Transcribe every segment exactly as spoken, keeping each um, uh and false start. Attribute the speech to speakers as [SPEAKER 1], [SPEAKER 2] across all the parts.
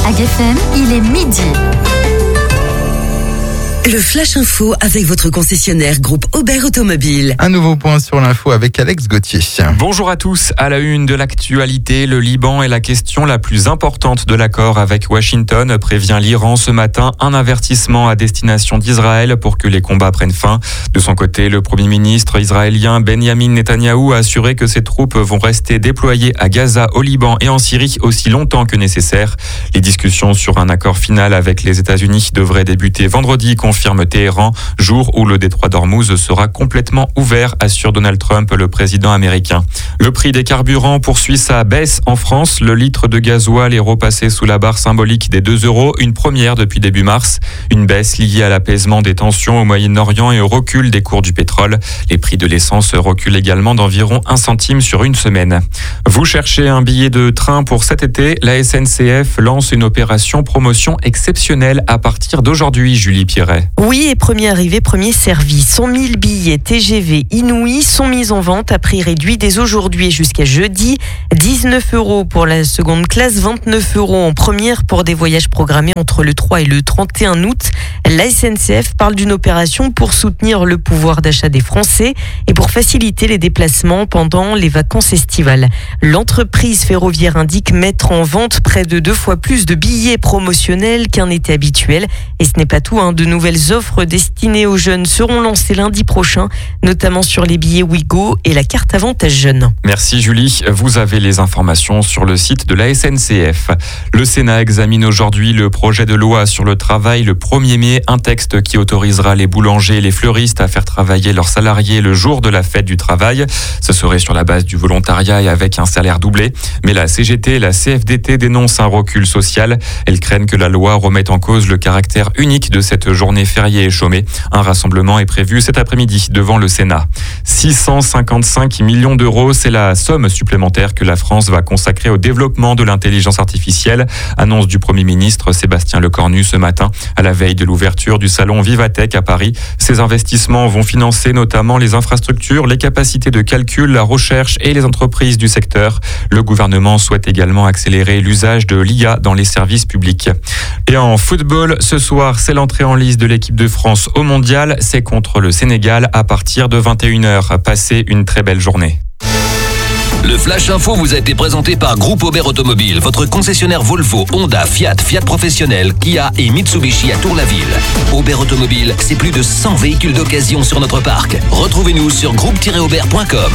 [SPEAKER 1] À G F M, il est midi.
[SPEAKER 2] Le Flash Info avec votre concessionnaire groupe Aubert Automobile.
[SPEAKER 3] Un nouveau point sur l'info avec Alex Gauthier.
[SPEAKER 4] Bonjour à tous. À la une de l'actualité, le Liban est la question la plus importante de l'accord avec Washington, prévient l'Iran ce matin. Un avertissement à destination d'Israël pour que les combats prennent fin. De son côté, le Premier ministre israélien Benjamin Netanyahou a assuré que ses troupes vont rester déployées à Gaza, au Liban et en Syrie aussi longtemps que nécessaire. Les discussions sur un accord final avec les États-Unis devraient débuter vendredi, confirme Téhéran, jour où le détroit d'Ormuz sera complètement ouvert, assure Donald Trump, le président américain. Le prix des carburants poursuit sa baisse en France. Le litre de gasoil est repassé sous la barre symbolique des deux euros, une première depuis début mars. Une baisse liée à l'apaisement des tensions au Moyen-Orient et au recul des cours du pétrole. Les prix de l'essence reculent également d'environ un centime sur une semaine. Vous cherchez un billet de train pour cet été? La S N C F lance une opération promotion exceptionnelle à partir d'aujourd'hui, Julie Pierret.
[SPEAKER 5] Oui, et premier arrivé, premier servi. cent mille billets T G V inouïs sont mis en vente à prix réduit dès aujourd'hui jusqu'à jeudi. dix-neuf euros pour la seconde classe, vingt-neuf euros en première pour des voyages programmés entre le trois et le trente et un août. La S N C F parle d'une opération pour soutenir le pouvoir d'achat des Français et pour faciliter les déplacements pendant les vacances estivales. L'entreprise ferroviaire indique mettre en vente près de deux fois plus de billets promotionnels qu'un été habituel. Et ce n'est pas tout, hein, de nouvelles offres destinées aux jeunes seront lancées lundi prochain, notamment sur les billets Ouigo et la carte Avantage Jeune.
[SPEAKER 4] Merci Julie. Vous avez les informations sur le site de la S N C F. Le Sénat examine aujourd'hui le projet de loi sur le travail le premier mai, un texte qui autorisera les boulangers et les fleuristes à faire travailler leurs salariés le jour de la fête du travail. Ce serait sur la base du volontariat et avec un salaire doublé. Mais la C G T et la C F D T dénoncent un recul social. Elles craignent que la loi remette en cause le caractère unique de cette journée fériée et chômée. Un rassemblement est prévu cet après-midi devant le Sénat. six cent cinquante-cinq millions d'euros, c'est la somme supplémentaire que la France va consacrer au développement de l'intelligence artificielle. Annonce du Premier ministre Sébastien Lecornu ce matin, à la veille de l'ouverture du salon Vivatech à Paris. Ces investissements vont financer notamment les infrastructures, les capacités de calcul, la recherche et les entreprises du secteur. Le gouvernement souhaite également accélérer l'usage de l'I A dans les services publics. Et en football, ce soir, c'est l'entrée en lice de l'équipe de France au Mondial. C'est contre le Sénégal à partir de vingt et une heures. Passez une très belle journée.
[SPEAKER 6] Le Flash Info vous a été présenté par Groupe Aubert Automobile, votre concessionnaire Volvo, Honda, Fiat, Fiat Professionnel, Kia et Mitsubishi à Tour-la-Ville. Aubert Automobile, c'est plus de cent véhicules d'occasion sur notre parc. Retrouvez-nous sur groupe tiret aubert point com.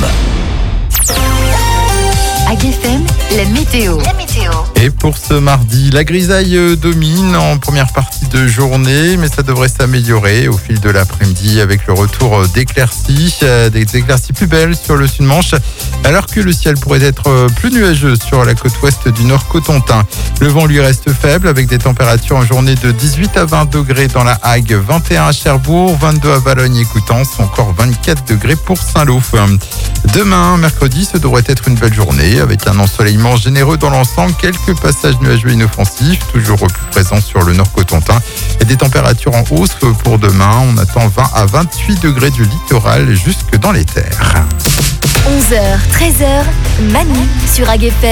[SPEAKER 1] À G F M, la météo. La météo.
[SPEAKER 3] Et pour ce mardi, la grisaille domine en première partie de journée, mais ça devrait s'améliorer au fil de l'après-midi avec le retour d'éclaircies, des éclaircies plus belles sur le sud-Manche, alors que le ciel pourrait être plus nuageux sur la côte ouest du Nord Cotentin. Le vent lui reste faible avec des températures en journée de dix-huit à vingt degrés dans la Hague, vingt et un à Cherbourg, vingt-deux à Valognes et Coutances, encore vingt-quatre degrés pour Saint-Lô. Demain, mercredi, ce devrait être une belle journée avec un ensoleillement généreux dans l'ensemble, quelques passages nuageux inoffensifs, toujours plus présents sur le Nord Cotentin et des températures en hausse pour demain. On attend vingt à vingt-huit degrés du littoral jusque dans les terres.
[SPEAKER 1] onze heures, treize heures, Manu sur A G F M.